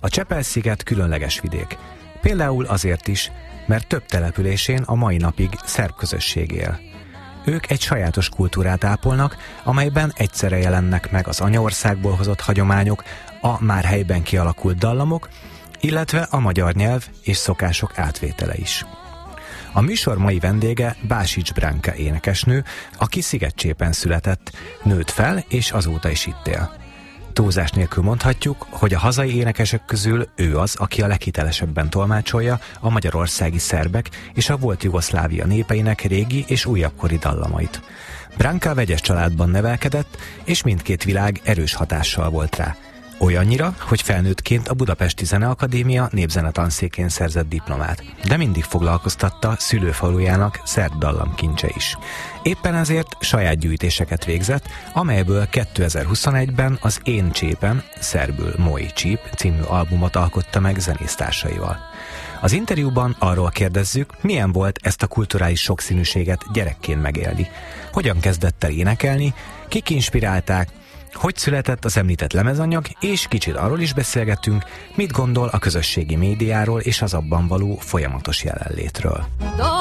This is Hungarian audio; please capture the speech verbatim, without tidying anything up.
A Csepel-sziget különleges vidék. Például azért is, mert több településén a mai napig szerb közösség él. Ők egy sajátos kultúrát ápolnak, amelyben egyszerre jelennek meg az anyaországból hozott hagyományok, a már helyben kialakult dallamok, illetve a magyar nyelv és szokások átvétele is. A műsor mai vendége Básics Branka énekesnő, aki Szigetcsépen született, nőtt fel és azóta is itt él. Túlzás nélkül mondhatjuk, hogy a hazai énekesek közül ő az, aki a leghitelesebben tolmácsolja a magyarországi szerbek és a volt Jugoszlávia népeinek régi és újabbkori dallamait. Branka vegyes családban nevelkedett, és mindkét világ erős hatással volt rá. Olyannyira, hogy felnőttként a Budapesti Zeneakadémia népzenetanszékén szerzett diplomát, de mindig foglalkoztatta szülőfalujának szerb dallamkincse is. Éppen ezért saját gyűjtéseket végzett, amelyből kétezer-huszonegyben az Én Csépem, szerbül Moj Csíp című albumot alkotta meg zenésztársaival. Az interjúban arról kérdezzük, milyen volt ezt a kulturális sokszínűséget gyerekként megélni, hogyan kezdett el énekelni, kik inspirálták, hogy született az említett lemezanyag, és kicsit arról is beszélgettünk, mit gondol a közösségi médiáról és az abban való folyamatos jelenlétről.